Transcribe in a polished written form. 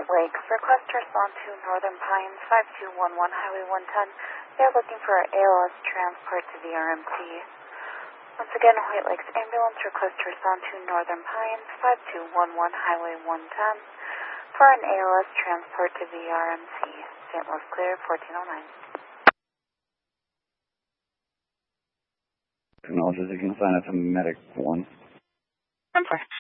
Lakes. Request to respond to Northern Pines, 5211 Highway 110. They're looking for ALS transport to the RMC. Once again, White Lakes Ambulance. Request to respond to Northern Pines, 5211 Highway 110 for an ALS transport to the RMC. St. Louis Clear, 1409. Acknowledges you can sign up to Medic 1. 10-4.